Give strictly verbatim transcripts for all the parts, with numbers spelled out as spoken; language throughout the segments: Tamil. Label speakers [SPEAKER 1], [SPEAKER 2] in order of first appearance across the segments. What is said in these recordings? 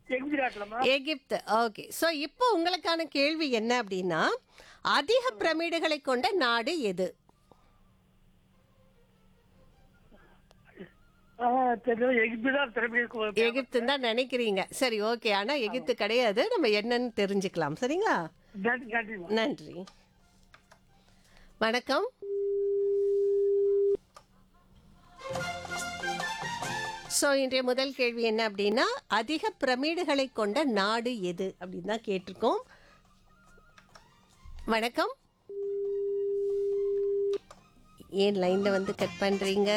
[SPEAKER 1] எகிப்துலாமா?
[SPEAKER 2] எகிப்து. ஓகே. ஸோ இப்போ உங்களுக்கான கேள்வி என்ன அப்படின்னா, அதிக பிரமிடுகளை கொண்ட நாடு எது?
[SPEAKER 1] ஆ, தெரியல. எகிப்து தான் திரைப்படம்.
[SPEAKER 2] எகிப்துன்னு தான் நினைக்கிறீங்க. சரி, ஓகே. ஆனா எகிப்து கிடையாது. நம்ம என்னன்னு தெரிஞ்சுக்கலாம். சரிங்களா?
[SPEAKER 1] நன்றி, நன்றிம்மா.
[SPEAKER 2] நன்றி. வணக்கம். ஸோ இன்றைய முதல் கேள்வி என்ன அப்படின்னா, அதிக பிரமிடுகளை கொண்ட நாடு எது அப்படின்னு தான் கேட்டிருக்கோம். வணக்கம். ஏன் லைனில் வந்து கட் பண்ணுறீங்க?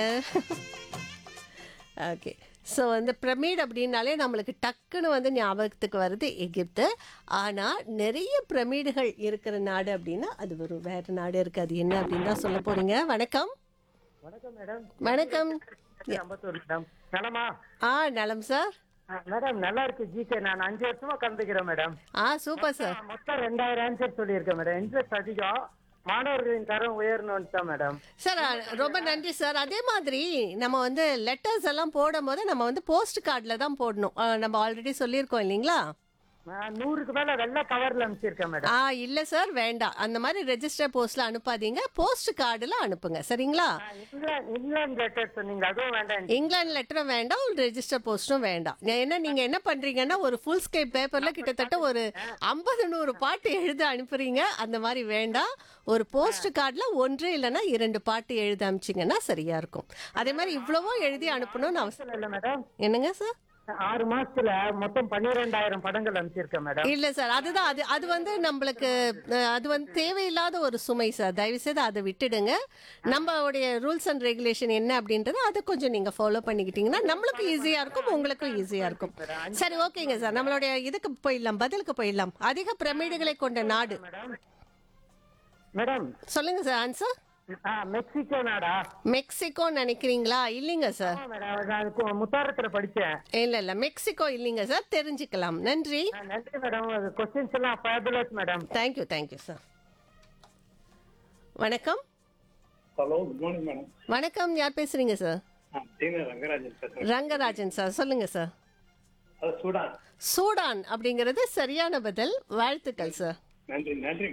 [SPEAKER 2] ஓகே. ஸோ வந்து பிரமிட் அப்படின்னாலே நம்மளுக்கு டக்குன்னு வந்து ஞாபகத்துக்கு வருது எகிப்து. ஆனால் நிறைய பிரமிடுகள் இருக்கிற நாடு அப்படின்னா அது ஒரு வேறு நாடு இருக்குது. அது என்ன அப்படின்னு தான் சொல்ல போகிறீங்க. வணக்கம்.
[SPEAKER 1] வணக்கம் மேடம்.
[SPEAKER 2] வணக்கம்.
[SPEAKER 1] அம்பத்தூர் மேடம். நலமா?
[SPEAKER 2] ஆ, நலம் சார்.
[SPEAKER 1] ஆ, மேடம் நல்லா இருக்கு ஜிகே. நான் அஞ்சு வருஷமா கலந்துக்கிறேன் மேடம்.
[SPEAKER 2] ஆ, சூப்பர் சார்.
[SPEAKER 1] மொத்தம் ரெண்டாயிரம் ஆன்சர் சொல்லியிருக்கேன் மேடம். இன்ட்ரெஸ்ட் அதிகம், மாணவர்களின் தரம் உயரணும்னு தான் மேடம்.
[SPEAKER 2] சார் ரொம்ப நன்றி சார். அதே மாதிரி நம்ம வந்து லெட்டர்ஸ் எல்லாம் போடும் போது நம்ம வந்து போஸ்ட் கார்டில் தான் போடணும். ஆ, நம்ம ஆல்ரெடி சொல்லியிருக்கோம் இல்லைங்களா?
[SPEAKER 1] நான் நூறுக்கு மேல வெள்ளை கவர்ல அனுப்பிச்சிருக்கேன் மேடம்.
[SPEAKER 2] ஆ, இல்லை சார், வேண்டாம். அந்த மாதிரி ரெஜிஸ்டர் போஸ்ட்டில் அனுப்பாதீங்க. போஸ்ட் கார்டில் அனுப்புங்க. சரிங்களா?
[SPEAKER 1] இங்கிலாந்து இங்கிலாந்து லெட்டர் சொன்னீங்க, அதுவும் வேண்டாம்.
[SPEAKER 2] இங்கிலாந்து லெட்டரும் வேண்டாம், ரெஜிஸ்டர் போஸ்ட்டும் வேண்டாம். ஏன்னா நீங்கள் என்ன பண்ணுறீங்கன்னா, ஒரு ஃபுல் ஸ்கேப் பேப்பரில் கிட்டத்தட்ட ஒரு ஐம்பது நூறு பாட்டு எழுத அனுப்புறீங்க. அந்த மாதிரி வேண்டாம். ஒரு போஸ்ட் கார்டில் ஒன்று இல்லைன்னா இரண்டு பாட்டு எழுத அனுப்பிச்சிங்கன்னா சரியாக இருக்கும். அதே மாதிரி இவ்வளவோ எழுதி அனுப்பணும்னு அவசியம்
[SPEAKER 1] இல்ல மேடம்.
[SPEAKER 2] என்னங்க சார்?
[SPEAKER 1] ஆறு மாசத்துல மொத்தம் பன்னிரெண்டாயிரம் படங்கள் அனுப்பிச்சிருக்கேன் மேடம்.
[SPEAKER 2] இல்ல சார், அதுதான் அது அது வந்து நம்மளுக்கு அஹ், அது வந்து தேவையில்லாத ஒரு சுமை சார். தயவு செய்து அதை விட்டுடுங்க. நம்மளுடைய ரூல்ஸ் அண்ட் ரெகுலேஷன் என்ன அப்படின்றத அதை கொஞ்சம் நீங்க ஃபாலோ பண்ணிக்கிட்டீங்கன்னா நம்மளுக்கும் ஈஸியா இருக்கும், உங்களுக்கும் ஈஸியா இருக்கும். சரி, ஓகேங்க சார். நம்மளுடைய இதுக்கு போயிடலாம், பதிலுக்கு போயிடலாம். அதிக பிரமிடுகளை கொண்ட நாடு
[SPEAKER 1] மேடம்
[SPEAKER 2] சொல்லுங்க சார். ஆன்சர்
[SPEAKER 1] ஆ, மெக்சிகோ நாடா?
[SPEAKER 2] மெக்சிகோ நினைக்கிறீங்களா? இல்லைங்க சார்.
[SPEAKER 1] ஆமா மேடம், நான் இப்போ முத்தாரத்துல படிச்சேன்.
[SPEAKER 2] இல்ல இல்ல, மெக்சிகோ இல்லைங்க சார். தெரிஞ்சுக்கலாம். நன்றி.
[SPEAKER 1] ஆ, நன்றி மேடம். கொஸ்டின்ஸ் எல்லாம் fabulous madam.
[SPEAKER 2] Thank you thank you sir. வணக்கம்.
[SPEAKER 3] Hello, good morning madam.
[SPEAKER 2] வணக்கம். யார் பேசுறீங்க சார்?
[SPEAKER 3] ஆ, டீனர் ரங்கராஜன் பேசுறேன்.
[SPEAKER 2] ரங்கராஜன் சார், சொல்லுங்க சார்.
[SPEAKER 3] அது சூடான்.
[SPEAKER 2] சூடான் அப்படிங்கிறது சரியான பதில். வாழ்த்துக்கள் சார்.
[SPEAKER 3] நன்றி நன்றி.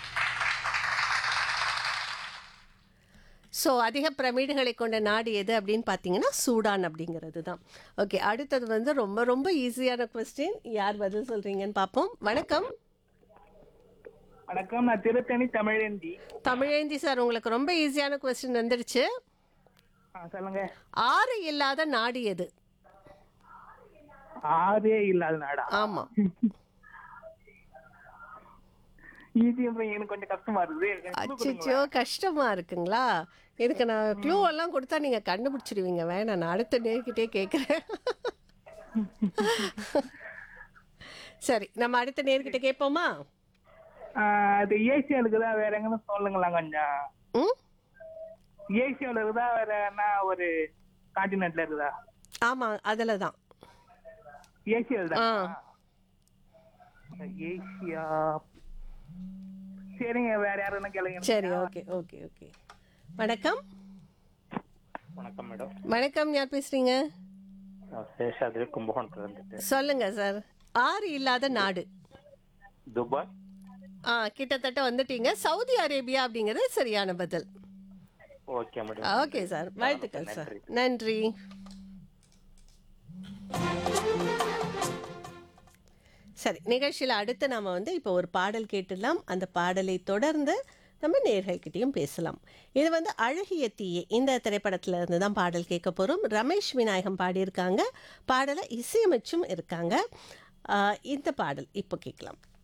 [SPEAKER 2] ஸோ அதிக பிரமிடுகளை கொண்ட நாடு எது அப்படின்னு பார்த்தீங்கன்னா சூடான் அப்படிங்கிறது தான். ஓகே, அடுத்தது வந்து ரொம்ப ரொம்ப ஈஸியான கொஸ்டின். யார் பதில் சொல்றீங்கன்னு பார்ப்போம். வணக்கம்.
[SPEAKER 3] வணக்கம், நான் திருத்தணி தமிழேந்தி.
[SPEAKER 2] தமிழேந்தி சார், உங்களுக்கு ரொம்ப ஈஸியான கொஸ்டின் வந்துடுச்சு.
[SPEAKER 3] ஆ, சொல்லுங்க.
[SPEAKER 2] ஆறு இல்லாத நாடு எது?
[SPEAKER 3] ஆறே இல்லாத நாடா?
[SPEAKER 2] ஆமா.
[SPEAKER 3] ஈஸியா எனக்கு கொஞ்சம் கஷ்டமா இருக்குது.
[SPEAKER 2] அச்சோ, கஷ்டமா இருக்குங்களா? இதுக்கு நான் க்ளூ எல்லாம் கொடுத்தா நீங்க கண்டுபிடிச்சிடுவீங்க. வேணாம், நான் அடுத்த நேர்கிட்டே கேட்குறேன். சரி, நம்ம அடுத்த நேர்கிட்ட கேட்போமா?
[SPEAKER 3] அது ஏசியா இருக்குதா, வேற எங்கன்னா சொல்லுங்களா கொஞ்சம்.
[SPEAKER 2] ம்,
[SPEAKER 3] ஏசியாவில் இருக்குதா, வேற என்ன ஒரு கான்டினென்ட்ல இருக்குதா?
[SPEAKER 2] ஆமா, அதில் தான்.
[SPEAKER 3] ஏசியாவில்
[SPEAKER 2] ஆ,
[SPEAKER 3] தான். ஏசியா. சரிங்க, வேற யாரும் கேளுங்க.
[SPEAKER 2] சரி, ஓகே ஓகே ஓகே. வணக்கம்.
[SPEAKER 3] வணக்கம் மேடம்.
[SPEAKER 2] வணக்கம். யார் பேசுறீங்க?
[SPEAKER 3] சேஷாதிரி கும்பகோணத்துல இருந்துட்டு.
[SPEAKER 2] சொல்லுங்க சார். ஆறு இல்லாத நாடு.
[SPEAKER 3] துபாய்.
[SPEAKER 2] ஆ, கிட்டத்தட்ட வந்துட்டீங்க. சவுதி அரேபியா அப்படிங்கிறது சரியான பதில்.
[SPEAKER 3] Okay madam.
[SPEAKER 2] ஓகே சார், வாழ்த்துக்கள் சார். நன்றி. சரி, நிகழ்ச்சியில் அடுத்து நாம் வந்து இப்போ ஒரு பாடல் கேட்டுடலாம். அந்த பாடலை தொடர்ந்து நம்ம நேயர்கள்கிட்டயும் பேசலாம். இது வந்து அழகிய தீயே இந்த திரைப்படத்தில் இருந்து தான் பாடல் கேட்க போகிறோம். ரமேஷ் விநாயகம் பாடியிருக்காங்க. பாடலை இசையமைச்சும் இருக்காங்க. ஆஹ் இந்த பாடல் இப்போ கேட்கலாம்.